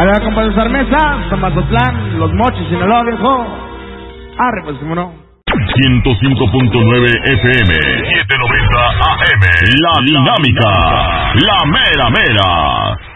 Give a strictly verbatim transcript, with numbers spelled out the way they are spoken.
A la compa de Sarmesa, Mazatlán, Los Mochis, Sinaloa, viejo. Arre, pues, cómo no. ciento cinco punto nueve F M, setecientos noventa A M. La Dinámica, la mera mera.